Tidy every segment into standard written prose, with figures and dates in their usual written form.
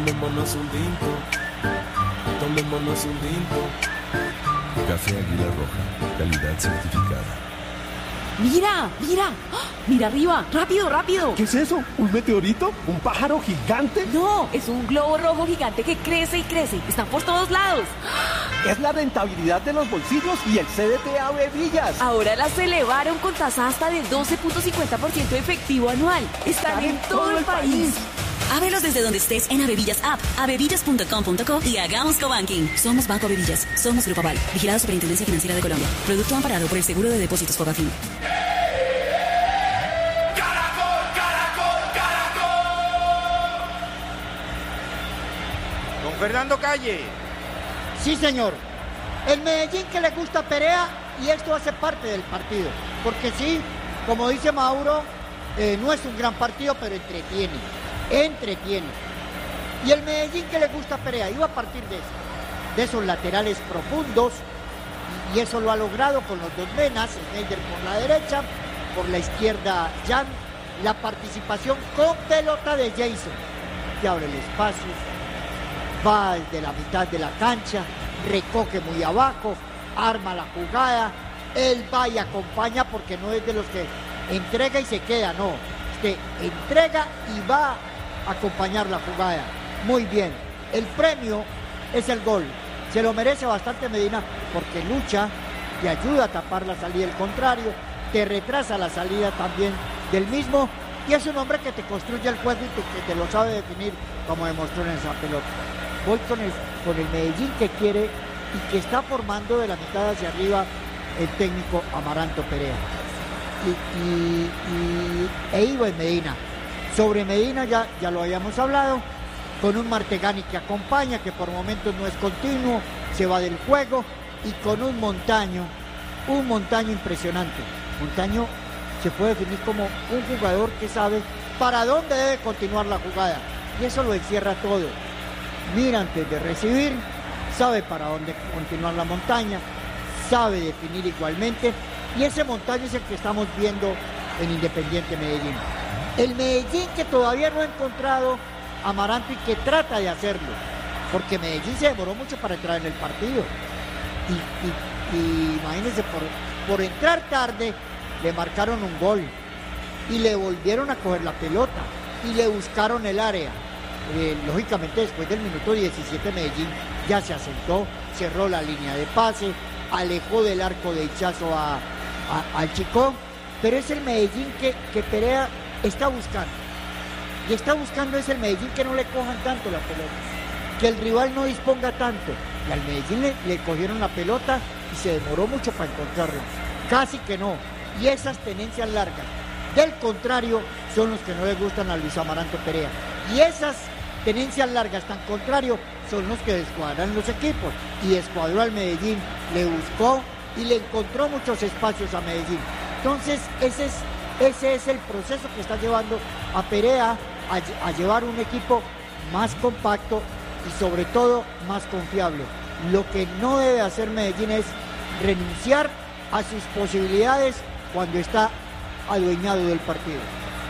Tomémonos un tinto, tomémonos un tinto. Café Águila Roja, calidad certificada. ¡Mira! ¡Mira! ¡Ah! ¡Mira arriba! ¡Rápido, rápido! ¿Qué es eso? ¿Un meteorito? ¿Un pájaro gigante? No, es un globo rojo gigante que crece y crece. Están por todos lados. Es la rentabilidad de los bolsillos y el CDT AB Villas. Ahora las elevaron con tasa hasta de 12.50% efectivo anual. Están en todo el país. Ábrelos desde donde estés en Avevillas App, avevillas.com.co y hagamos cobanking. Somos Banco Avevillas. Somos Grupo Aval. Vigilado Superintendencia Financiera de Colombia. Producto amparado por el Seguro de Depósitos Fogafín. Don Fernando Calle. Sí, señor. El Medellín que le gusta a Perea y esto hace parte del partido. Porque sí, como dice Mauro, no es un gran partido, pero entretiene. Y el Medellín que le gusta a Perea iba a partir de esos laterales profundos, y eso lo ha logrado con los dos venas, Schneider por la derecha, por la izquierda Jan, la participación con pelota de Jason, que abre el espacio, va desde la mitad de la cancha, recoge muy abajo, arma la jugada, él va y acompaña porque no es de los que entrega y se queda, no, que entrega y va a acompañar la jugada. Muy bien, el premio es el gol, se lo merece bastante Medina porque lucha, te ayuda a tapar la salida del contrario, te retrasa la salida también del mismo y es un hombre que te construye el juego y que te lo sabe definir como demostró en esa pelota. Voy con el Medellín que quiere y que está formando de la mitad hacia arriba el técnico Amaranto Perea. E iba en Medina. Sobre Medina ya lo habíamos hablado, con un Martegani que acompaña, que por momentos no es continuo, se va del juego, y con un Montaño impresionante. Montaño se puede definir como un jugador que sabe para dónde debe continuar la jugada, y eso lo encierra todo. Mira antes de recibir, sabe para dónde continuar la Montaña, sabe definir igualmente, y ese Montaño es el que estamos viendo en Independiente Medellín. El Medellín que todavía no ha encontrado a Amaranto y que trata de hacerlo, porque Medellín se demoró mucho para entrar en el partido. Y imagínense, por entrar tarde, le marcaron un gol y le volvieron a coger la pelota y le buscaron el área. Lógicamente después del minuto 17 Medellín ya se asentó, cerró la línea de pase, alejó del arco de Hichazo al Chico, pero es el Medellín que Perea está buscando. Y está buscando es el Medellín que no le cojan tanto la pelota, que el rival no disponga tanto. Y al Medellín le cogieron la pelota y se demoró mucho para encontrarla. Casi que no. Y esas tenencias largas del contrario son los que no le gustan a Luis Amaranto Perea. Y esas tenencias largas tan contrario son los que descuadran los equipos. Y descuadró al Medellín, le buscó y le encontró muchos espacios a Medellín. Entonces ese es el proceso que está llevando a Perea a llevar un equipo más compacto y sobre todo más confiable. Lo que no debe hacer Medellín es renunciar a sus posibilidades cuando está adueñado del partido.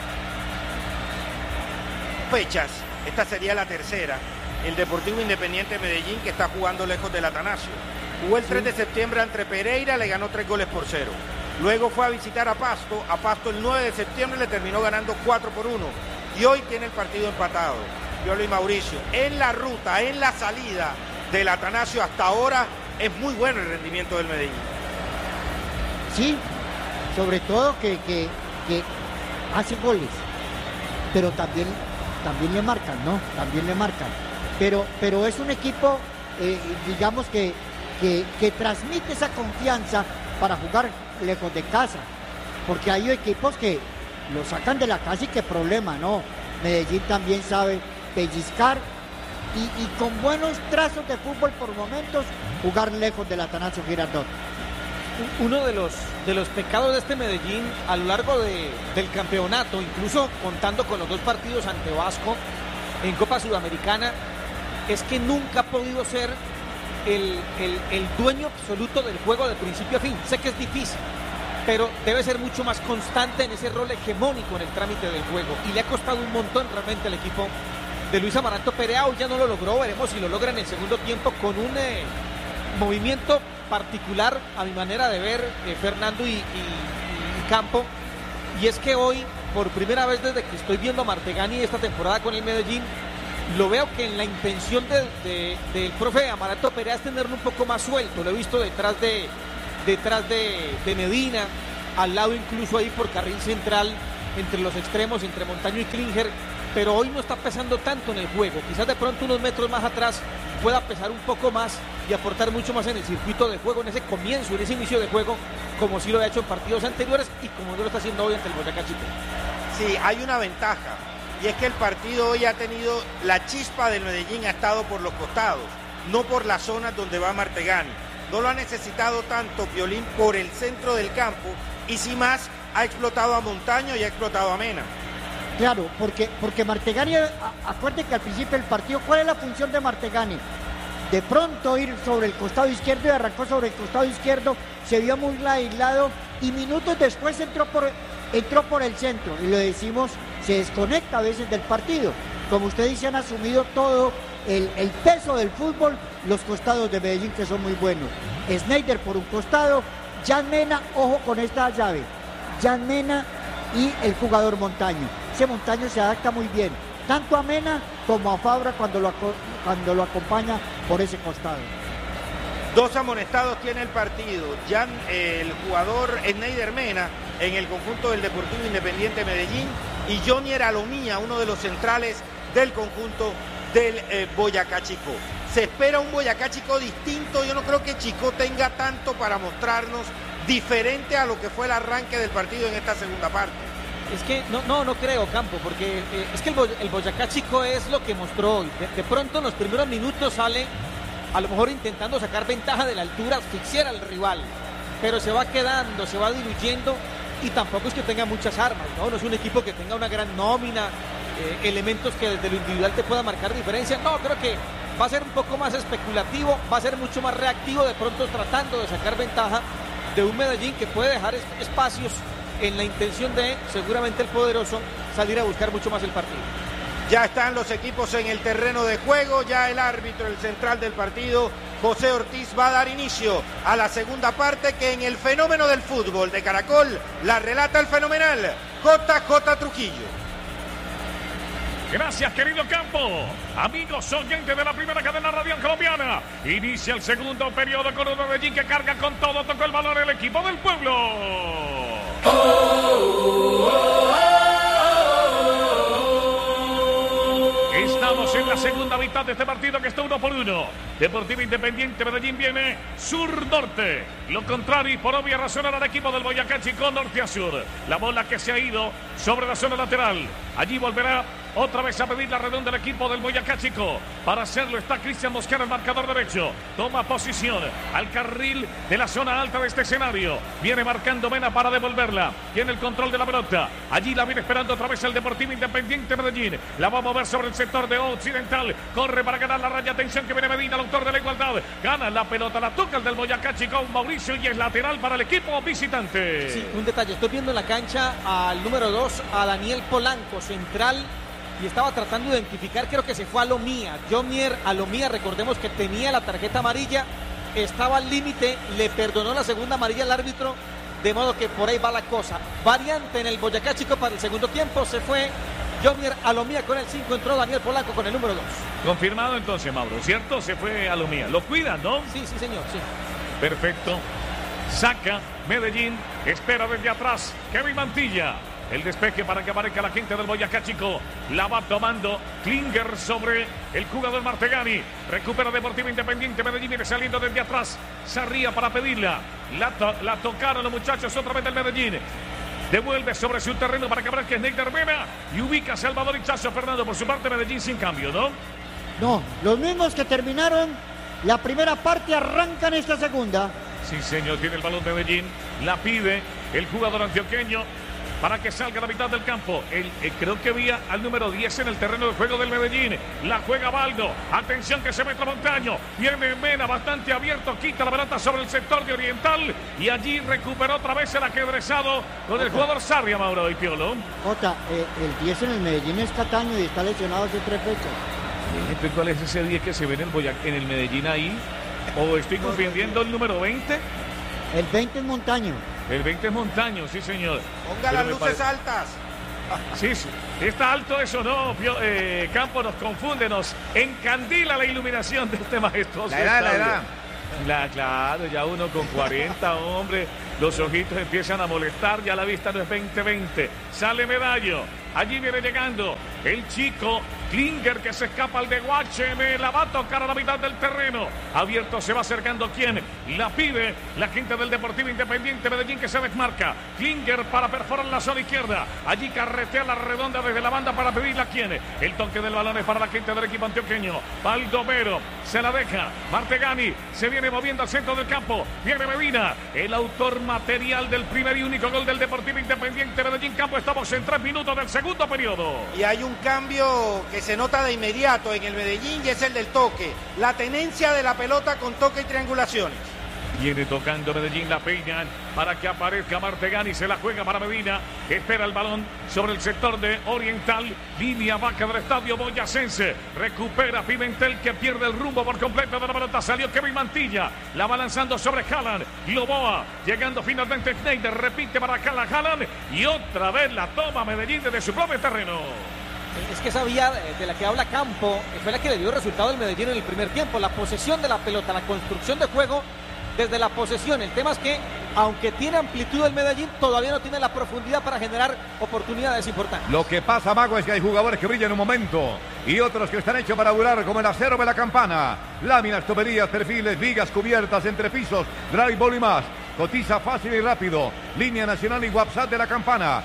Fechas, esta sería la tercera. El Deportivo Independiente Medellín, que está jugando lejos del Atanasio. Jugó el 3 de septiembre ante Pereira, le ganó 3-0. Luego fue a visitar a Pasto el 9 de septiembre le terminó ganando 4-1. Y hoy tiene el partido empatado. Piolo y Mauricio, en la ruta, en la salida del Atanasio hasta ahora, es muy bueno el rendimiento del Medellín. Sí, sobre todo que hace goles, pero también le marcan, ¿no? También le marcan. Pero es un equipo, digamos que transmite esa confianza para jugar lejos de casa, porque hay equipos que lo sacan de la casa y qué problema, ¿no? Medellín también sabe pellizcar y con buenos trazos de fútbol por momentos jugar lejos del Atanasio Girardot. Uno de los pecados de este Medellín a lo largo del campeonato, incluso contando con los dos partidos ante Vasco en Copa Sudamericana, es que nunca ha podido ser el dueño absoluto del juego de principio a fin. Sé que es difícil, pero debe ser mucho más constante en ese rol hegemónico en el trámite del juego, y le ha costado un montón realmente al equipo de Luis Amaranto Perea. Hoy ya no lo logró, veremos si lo logra en el segundo tiempo con un movimiento particular a mi manera de ver, Fernando y Campo, y es que hoy, por primera vez desde que estoy viendo a Martegani esta temporada con el Medellín, lo veo que en la intención del profe Amaranto Perea es tenerlo un poco más suelto. Lo he visto detrás de Medina, al lado incluso ahí por carril central, entre los extremos, entre Montaño y Klinger, pero hoy no está pesando tanto en el juego. Quizás de pronto unos metros más atrás pueda pesar un poco más y aportar mucho más en el circuito de juego, en ese comienzo, en ese inicio de juego, como sí lo ha hecho en partidos anteriores y como no lo está haciendo hoy ante el Boyacá Chico. Sí, hay una ventaja, y es que el partido hoy ha tenido, la chispa del Medellín ha estado por los costados, no por las zonas donde va Martegani. No lo ha necesitado tanto Piolín por el centro del campo, y si más, ha explotado a Montaño y ha explotado a Mena. Claro, porque Martegani, acuérdense que al principio del partido, ¿cuál es la función de Martegani? De pronto ir sobre el costado izquierdo, y arrancó sobre el costado izquierdo, se vio muy aislado y minutos después entró por el centro, y lo decimos, se desconecta a veces del partido. Como usted dice, han asumido todo el peso del fútbol los costados de Medellín, que son muy buenos. Sneijder por un costado, Jan Mena, ojo con esta llave, Jan Mena y el jugador Montaño. Ese Montaño se adapta muy bien, tanto a Mena como a Fabra cuando lo acompaña por ese costado. 2 amonestados tiene el partido. El jugador Sneijder Mena en el conjunto del Deportivo Independiente Medellín, y Jonier Alomía, uno de los centrales del conjunto del Boyacá Chico. Se espera un Boyacá Chico distinto. Yo no creo que Chico tenga tanto para mostrarnos diferente a lo que fue el arranque del partido en esta segunda parte. Es que no creo, Campo, porque es que el Boyacá Chico es lo que mostró hoy. De pronto en los primeros minutos sale a lo mejor intentando sacar ventaja de la altura, asfixiar al rival, pero se va quedando, se va diluyendo, y tampoco es que tenga muchas armas, no es un equipo que tenga una gran nómina, elementos que desde lo individual te pueda marcar diferencia. No, creo que va a ser un poco más especulativo, va a ser mucho más reactivo, de pronto tratando de sacar ventaja de un Medellín que puede dejar espacios en la intención de, seguramente el poderoso, salir a buscar mucho más el partido. Ya están los equipos en el terreno de juego, ya el árbitro, el central del partido, José Ortiz, va a dar inicio a la segunda parte, que en el fenómeno del fútbol de Caracol la relata el fenomenal JJ Trujillo. Gracias, querido Campo. Amigos oyentes de la primera cadena radial colombiana, inicia el segundo periodo con un Medellín que carga con todo, tocó el balón el equipo del pueblo. Estamos en la segunda mitad de este partido que está 1-1. Deportivo Independiente Medellín viene sur-norte. Lo contrario, y por obvia razón, al equipo del Boyacá Chico, norte a sur. La bola que se ha ido sobre la zona lateral. Allí volverá otra vez a pedir la redonda del equipo del Boyacá Chico. Para hacerlo está Cristian Mosquera, el marcador derecho. Toma posición al carril de la zona alta de este escenario. Viene marcando Mena para devolverla. Tiene el control de la pelota. Allí la viene esperando otra vez el Deportivo Independiente Medellín. La va a mover sobre el sector de Occidental. Corre para ganar la raya. Atención que viene Medina, el autor de la igualdad. Gana la pelota, la toca el del Boyacá Chico, Mauricio, y es lateral para el equipo visitante. Sí, un detalle. Estoy viendo en la cancha al número 2, a Daniel Polanco, central, y estaba tratando de identificar, creo que se fue a Alomía. Jonier Alomía, recordemos que tenía la tarjeta amarilla, estaba al límite, le perdonó la segunda amarilla al árbitro, de modo que por ahí va la cosa. Variante en el Boyacá Chico para el segundo tiempo, se fue Jonier Alomía con el 5, entró Daniel Polanco con el número 2. Confirmado entonces, Mauro, ¿cierto? Se fue Alomía. Lo cuidan, ¿no? Sí, señor, sí. Perfecto. Saca Medellín, espera desde atrás Kevin Mantilla. El despeje para que aparezca la gente del Boyacá Chico. La va tomando Klinger sobre el jugador Martegani. Recupera Deportivo Independiente Medellín. Viene saliendo desde atrás. Sarría para pedirla. La tocaron los muchachos otra vez del Medellín. Devuelve sobre su terreno para que aparezca Sneijder Mena. Y ubica a Salvador Hichazo. Fernando, por su parte, Medellín sin cambio, ¿no? No, los mismos que terminaron la primera parte arrancan esta segunda. Sí, señor, tiene el balón Medellín. La pide el jugador antioqueño. para que salga a la mitad del campo. Creo que había al número 10 en el terreno de juego del Medellín. La juega Baldo. Atención que se mete Montaño. Viene Mena bastante abierto. Quita la pelota sobre el sector de Oriental. Y allí recuperó otra vez el ajedrezado con el jugador Sarria, Mauro y Piolo. Jota, el 10 en el Medellín es Cataño y está lesionado hace 3 fechas. ¿Cuál es ese 10 que se ve en el Medellín ahí? ¿O estoy confundiendo el número 20? El 20 es Montaño. El 20 es Montaño, sí señor. Ponga las luces altas. Sí, está alto eso, ¿no? Campo nos confunde, nos encandila la iluminación de este majestuoso estadio. Claro, ya uno con 40, hombre, los ojitos empiezan a molestar, ya la vista no es 20-20. Sale Medallo, allí viene llegando el chico Klinger que se escapa al de Guache, la va a tocar a la mitad del terreno. Abierto se va acercando quien la pide, la gente del Deportivo Independiente Medellín que se desmarca. Klinger para perforar la zona izquierda. Allí carretea la redonda desde la banda para pedirla quien. El toque del balón es para la gente del equipo antioqueño. Baldomero se la deja. Martegani se viene moviendo al centro del campo. Viene Medina, el autor material del primer y único gol del Deportivo Independiente Medellín. Campo, estamos en 3 minutos del segundo periodo. Y hay un cambio que se nota de inmediato en el Medellín y es el del toque. La tenencia de la pelota con toque y triangulaciones. Viene tocando Medellín, la peña para que aparezca Martegani, se la juega para Medina, espera el balón sobre el sector de Oriental, línea vaca del estadio boyacense, recupera Pimentel que pierde el rumbo por completo de la pelota, salió Kevin Mantilla, la va lanzando sobre Haaland, Loboa, llegando finalmente Schneider, repite para Haaland y otra vez la toma Medellín desde su propio terreno. Es que esa vía de la que habla Campo fue la que le dio resultado al Medellín en el primer tiempo, la posesión de la pelota, la construcción de juego desde la posesión. El tema es que, aunque tiene amplitud el Medellín, todavía no tiene la profundidad para generar oportunidades importantes. Lo que pasa, Mago, es que hay jugadores que brillan en un momento y otros que están hechos para durar, como el acero de la Campana. Láminas, toperías, perfiles, vigas, cubiertas, entrepisos, drywall y más. Cotiza fácil y rápido. Línea nacional y WhatsApp de la Campana.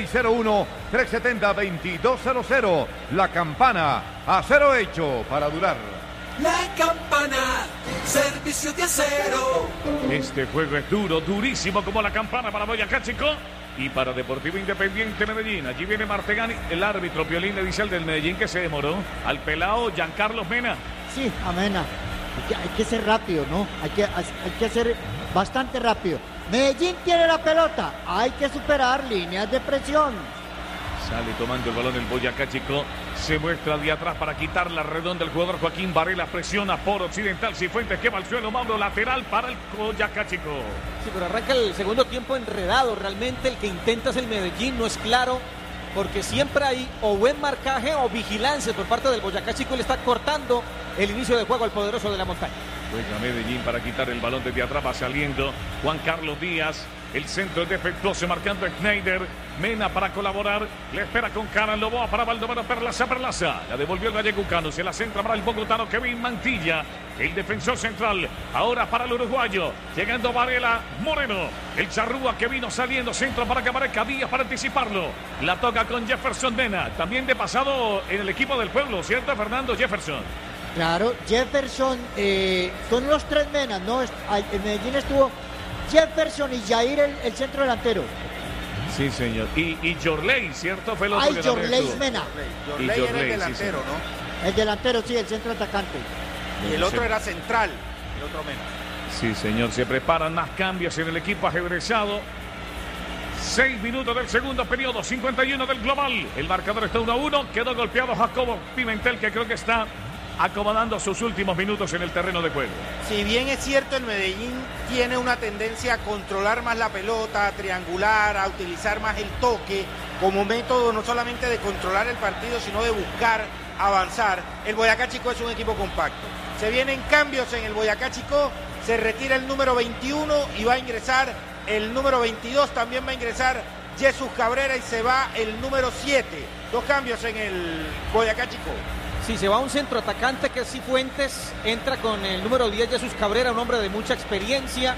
601-370-2200. La Campana, acero hecho para durar. La Campana, servicio de acero. Este juego es duro, durísimo como la Campana para Boyacá Chico y para Deportivo Independiente Medellín. Allí viene Martegani, el árbitro Piolín le dice al del Medellín que se demoró. Al pelado Giancarlos Mena. Sí, a Mena. Hay que ser rápido, ¿no? Hay que ser bastante rápido. Medellín tiene la pelota, hay que superar líneas de presión. Sale tomando el balón el Boyacá Chico. Se muestra de atrás para quitar la redonda. El jugador Joaquín Varela presiona por Occidental. Cifuentes quema al suelo. Mauro, lateral para el Boyacá Chico. Sí, pero arranca el segundo tiempo enredado. Realmente el que intenta es el Medellín. No es claro, porque siempre hay o buen marcaje o vigilancia por parte del Boyacá Chico. Le está cortando el inicio de juego al poderoso de la montaña. Juega Medellín para quitar el balón desde atrás. Va saliendo Juan Carlos Díaz. El centro es defectuoso, marcando Schneider. Mena para colaborar. Le espera con cara Loboa para Baldomero. Perlaza. La devolvió el vallecucano. Se la centra para el bogotano Kevin Mantilla. El defensor central. Ahora para el uruguayo. Llegando Varela Moreno. El charrúa que vino saliendo. Centro para que aparezca Díaz para anticiparlo. La toca con Jefferson Mena. También de pasado en el equipo del pueblo, ¿cierto, Fernando? Jefferson. Claro, Jefferson. Son los 3 Menas, ¿no? En Medellín estuvo Jefferson y Jair el centro delantero. Sí, señor. Y Jorley, ¿cierto? Fue el otro. Ay, Jorley Mena. Jorley era el delantero, sí, ¿no? El delantero, sí, el centro atacante. Y el otro era central, el otro Mena. Sí, señor. Se preparan más cambios en el equipo ajedrezado. 6 minutos del segundo periodo, 51 del global. El marcador está 1-1. Quedó golpeado Jacobo Pimentel, que creo que está acomodando sus últimos minutos en el terreno de juego. Si bien es cierto, el Medellín tiene una tendencia a controlar más la pelota, a triangular, a utilizar más el toque como método no solamente de controlar el partido, sino de buscar avanzar. El Boyacá Chico es un equipo compacto. Se vienen cambios en el Boyacá Chico, se retira el número 21 y va a ingresar el número 22, también va a ingresar Jesús Cabrera y se va el número 7. 2 cambios en el Boyacá Chico. Sí, se va un centro atacante que es Cifuentes, entra con el número 10 Jesús Cabrera, un hombre de mucha experiencia.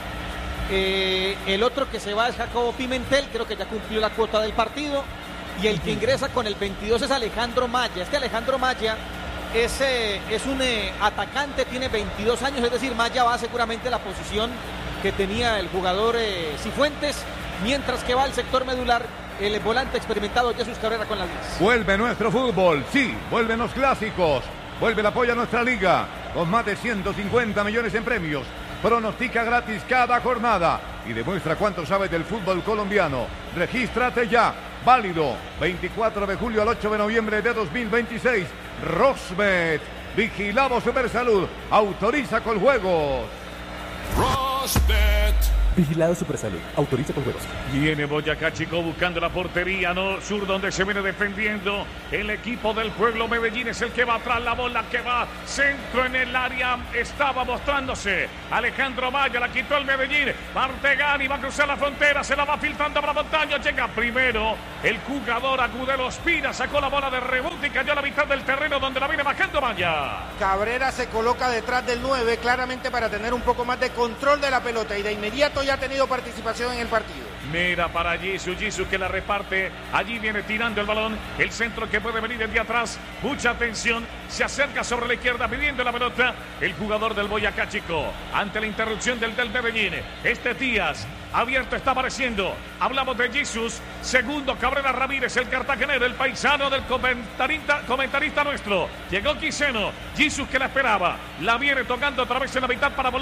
El otro que se va es Jacobo Pimentel, creo que ya cumplió la cuota del partido. Y el que ingresa con el 22 es Alejandro Maya. Este Alejandro Maya es un atacante, tiene 22 años, es decir, Maya va seguramente a la posición que tenía el jugador Cifuentes, mientras que va al sector medular el volante experimentado Jesús Cabrera con la 10. Vuelve nuestro fútbol, sí, vuelven los clásicos, vuelve el apoyo a nuestra liga, con más de 150 millones en premios. Pronostica gratis cada jornada y demuestra cuánto sabes del fútbol colombiano. Regístrate ya, válido 24 de julio al 8 de noviembre de 2026. Rosbet, vigilamos Supersalud, autoriza con juegos. Rosbet. Vigilado Supersalud. Autoriza con juegos. Viene Boyacá Chico buscando la portería, ¿no? Sur donde se viene defendiendo. El equipo del pueblo Medellín es el que va atrás, la bola que va. Centro en el área. Estaba mostrándose. Alejandro Maya la quitó el Medellín. Martegani va a cruzar la frontera. Se la va filtrando para la montaña. Llega primero el jugador Agudelo Ospina. Sacó la bola de rebote y cayó a la mitad del terreno donde la viene bajando Maya. Cabrera se coloca detrás del 9 claramente para tener un poco más de control de la pelota y de inmediato ya ha tenido participación en el partido. Mira para Jesús que la reparte. Allí viene tirando el balón. El centro que puede venir desde atrás. Mucha atención. Se acerca sobre la izquierda pidiendo la pelota. El jugador del Boyacá Chico. Ante la interrupción del Medellín. Díaz abierto está apareciendo. Hablamos de Jesús. Segundo Cabrera Ramírez, el cartagenero, el paisano del comentarista nuestro. Llegó Quiseno. Jesús que la esperaba. La viene tocando otra vez en la mitad para volar.